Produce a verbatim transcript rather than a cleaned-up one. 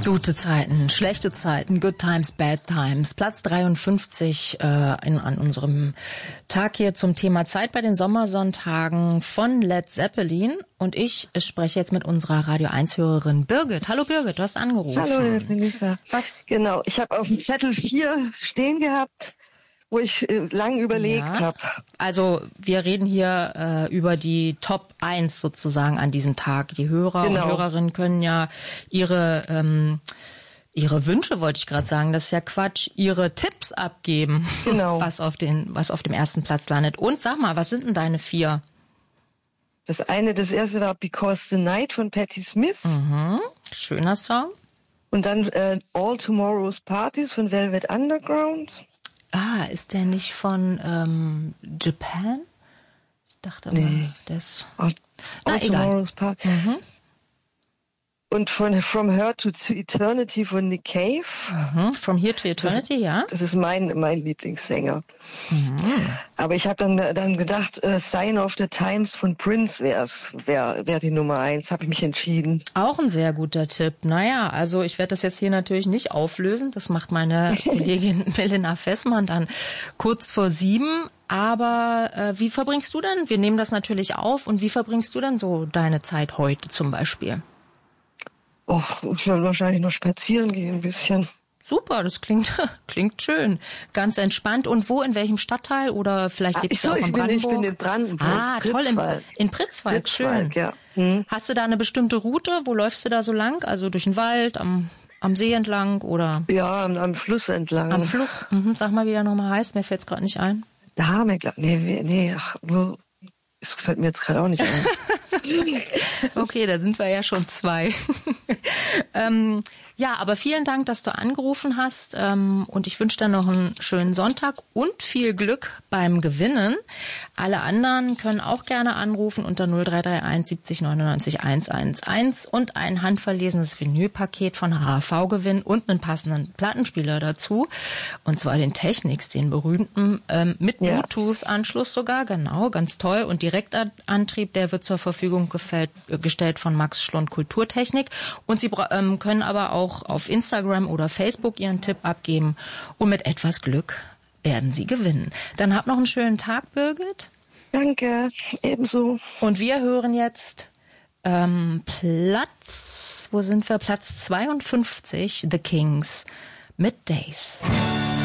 Gute Zeiten, schlechte Zeiten, good times, bad times. Platz dreiundfünfzig äh, in, an unserem Tag hier zum Thema Zeit bei den Sommersonntagen von Led Zeppelin. Und ich spreche jetzt mit unserer Radio eins Hörerin Birgit. Hallo Birgit, du hast angerufen. Hallo Melissa. Was? Genau, ich habe auf dem Zettel vier stehen gehabt, wo ich äh, lang überlegt Ja. habe. Also wir reden hier äh, über die Top eins sozusagen an diesem Tag. Die Hörer Genau. und Hörerinnen können ja ihre ähm, ihre Wünsche, wollte ich gerade sagen, das ist ja Quatsch, ihre Tipps abgeben, Genau. was auf den was auf dem ersten Platz landet. Und sag mal, was sind denn deine vier? Das eine, das erste war Because the Night von Patti Smith. Mhm. Schöner Song. Und dann äh, All Tomorrow's Parties von Velvet Underground. Ah, ist der nicht von ähm, Japan? Ich dachte aber, Nee. das... All, Na, All egal. Tomorrow's Parties. Mhm. Und von From Her to Eternity von Nick Cave. Mhm. From Here to Eternity, das, ja. Das ist mein mein Lieblingssänger. Mhm. Aber ich habe dann dann gedacht, äh, Sign of the Times von Prince wär's, wär, wär die Nummer eins. Habe ich mich entschieden. Auch ein sehr guter Tipp. Naja, also ich werde das jetzt hier natürlich nicht auflösen. Das macht meine Kollegin Melina Fessmann dann kurz vor sieben. Aber äh, wie verbringst du denn, wir nehmen das natürlich auf, und wie verbringst du denn so deine Zeit heute zum Beispiel? Oh, ich werde wahrscheinlich noch spazieren gehen ein bisschen. Super, das klingt klingt schön. Ganz entspannt. Und wo, in welchem Stadtteil? Oder vielleicht Ah, lebst so, du auch in ich bin, Brandenburg? ich bin in Brandenburg. Ah, toll, in, Pritzwalk. in Pritzwalk, schön. Pritzwalk, ja. Hm. Hast du da eine bestimmte Route? Wo läufst du da so lang? Also durch den Wald, am, am See entlang oder Ja, am, am Fluss entlang. am Fluss? Mhm, sag mal, wie der nochmal heißt, mir fällt's gerade nicht ein. Da haben wir, glaub, nee, nee, ach, nur, das fällt mir jetzt gerade auch nicht ein. Okay, da sind wir ja schon zwei. ähm, ja, aber vielen Dank, dass du angerufen hast, ähm, und ich wünsche dir noch einen schönen Sonntag und viel Glück beim Gewinnen. Alle anderen können auch gerne anrufen unter null drei drei eins siebzig neunundneunzig hundertelf und ein handverlesenes Vinylpaket von H V gewinnen und einen passenden Plattenspieler dazu, und zwar den Technics, den berühmten, ähm, mit Ja. Bluetooth-Anschluss sogar, genau, ganz toll, und Direktantrieb, der wird zur Verfügung gefällt, äh, gestellt von Max Schlund Kulturtechnik, und Sie bra- ähm, können aber auch auf Instagram oder Facebook Ihren Tipp abgeben, und mit etwas Glück werden Sie gewinnen. Dann habt noch einen schönen Tag, Birgit. Danke, ebenso. Und wir hören jetzt ähm, Platz, wo sind wir? Platz zweiundfünfzig, The Kings mit Days.